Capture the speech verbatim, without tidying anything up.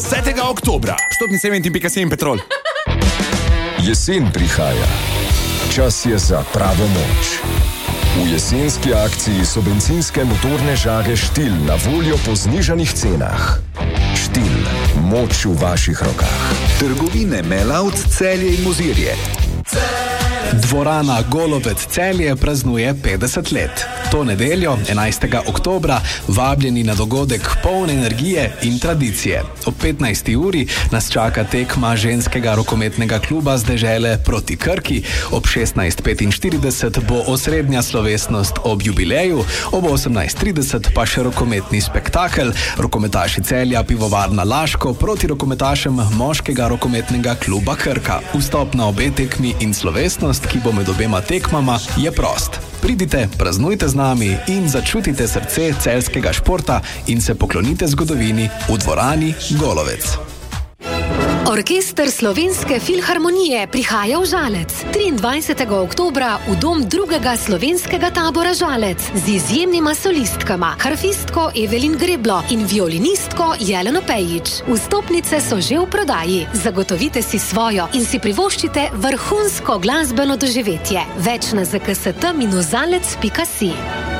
desetega oktobra. Vstopnice Eventim pika si in Petrol. Jesen prihaja. Čas je za pravo moč. V jesenski akciji so bencinske motorne žage Štil na voljo po znižanih cenah. Štil. Moč v vaših rokah. Trgovine Melavc, Celje in Mozirje. Dvorana Golovec Celje praznuje petdeset let. To nedeljo, enajstega oktobra, vabljeni na dogodek poln energije in tradicije. Ob petnajsti uri nas čaka tekma ženskega rokometnega kluba z dežele proti Krki. Ob šestnajst petinštirideset bo osrednja slovesnost ob jubileju, ob osemnajst trideset pa še rokometni spektakel. Rokometaši Celja Pivovarna Laško proti rokometašem moškega rokometnega kluba Krka. Vstop na obe tekmi in slovesnost, ki bo med obema tekmama, je prost. Pridite, praznujte z nami in začutite srce celjskega športa in se poklonite zgodovini v dvorani Golovec. Orkester Slovenske filharmonije prihaja v Žalec. triindvajsetega oktobra v dom drugega slovenskega tabora Žalec z izjemnima solistkama, harfistko Evelin Greblo in violinistko Jeleno Pejić. Vstopnice so že v prodaji. Zagotovite si svojo in si privoščite vrhunsko glasbeno doživetje. Več na z k s t minus žalec pika si.